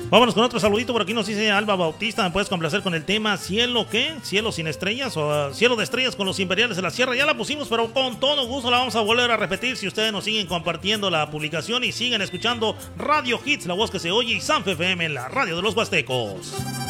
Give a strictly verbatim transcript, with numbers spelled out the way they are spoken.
Vámonos con otro saludito. Por aquí nos dice Alba Bautista. ¿Me puedes complacer con el tema Cielo qué? ¿Cielo sin estrellas? O uh, Cielo de estrellas con los Imperiales de la Sierra. Ya la pusimos, pero con todo gusto la vamos a volver a repetir si ustedes nos siguen compartiendo la publicación y siguen escuchando Radio Hits, la voz que se oye, y Sanfe F M, la radio de los Huastecos.